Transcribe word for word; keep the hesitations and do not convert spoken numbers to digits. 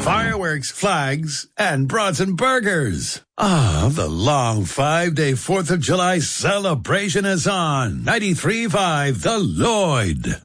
Fireworks, flags, and brats and burgers. Ah, the long five-day fourth of July celebration is on. ninety-three point five The Lloyd.